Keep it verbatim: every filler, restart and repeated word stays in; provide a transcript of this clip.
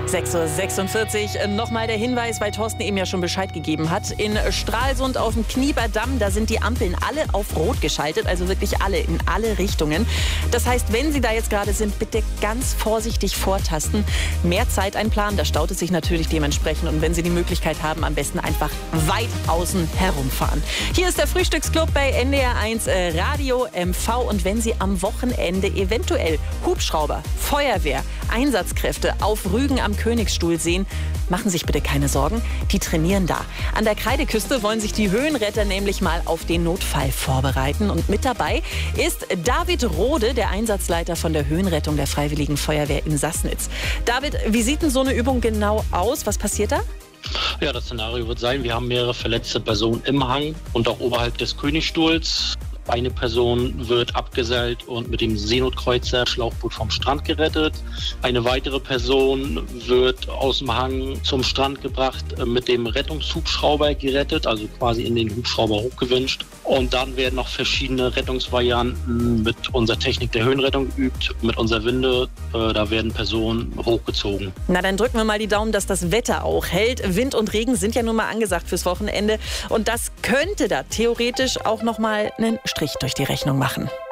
sechs Uhr sechsundvierzig. Nochmal der Hinweis, weil Thorsten eben ja schon Bescheid gegeben hat. In Stralsund auf dem Knieberdamm, da sind die Ampeln alle auf Rot geschaltet. Also wirklich alle, in alle Richtungen. Das heißt, wenn Sie da jetzt gerade sind, bitte ganz vorsichtig vortasten. Mehr Zeit einplanen, da staut es sich natürlich dementsprechend. Und wenn Sie die Möglichkeit haben, am besten einfach weit außen herumfahren. Hier ist der Frühstücksclub bei N D R eins äh, Radio M V. Und wenn Sie am Wochenende eventuell Hubschrauber, Feuerwehr, Einsatzkräfte auf Rügen am Königsstuhl sehen, machen Sie sich bitte keine Sorgen, die trainieren da. An der Kreideküste wollen sich die Höhenretter nämlich mal auf den Notfall vorbereiten. Und mit dabei ist David Rode, der Einsatzleiter von der Höhenrettung der Freiwilligen Feuerwehr in Sassnitz. David, wie sieht denn so eine Übung genau aus? Was passiert da? Ja, das Szenario wird sein, wir haben mehrere verletzte Personen im Hang und auch oberhalb des Königsstuhls. Eine Person wird abgeseilt und mit dem Seenotkreuzer Schlauchboot vom Strand gerettet. Eine weitere Person wird aus dem Hang zum Strand gebracht, mit dem Rettungshubschrauber gerettet, also quasi in den Hubschrauber hochgewünscht. Und dann werden noch verschiedene Rettungsvarianten mit unserer Technik der Höhenrettung geübt, mit unserer Winde. Da werden Personen hochgezogen. Na, dann drücken wir mal die Daumen, dass das Wetter auch hält. Wind und Regen sind ja nun mal angesagt fürs Wochenende. Und das könnte da theoretisch auch noch mal einen Strich durch die Rechnung machen.